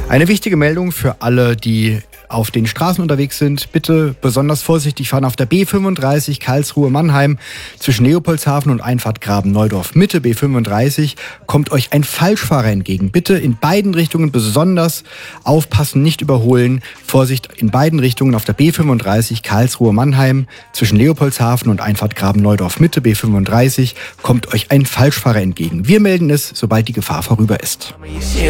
Eine wichtige Meldung für alle, die auf den Straßen unterwegs sind. Bitte besonders vorsichtig fahren auf der B35 Karlsruhe-Mannheim zwischen Leopoldshafen und Einfahrt Graben-Neudorf Mitte. B35 kommt euch ein Falschfahrer entgegen. Bitte in beiden Richtungen besonders aufpassen, nicht überholen. Vorsicht in beiden Richtungen auf der B35 Karlsruhe-Mannheim zwischen Leopoldshafen und Einfahrt Graben-Neudorf Mitte. B35 kommt euch ein Falschfahrer entgegen. Wir melden es, sobald die Gefahr vorüber ist.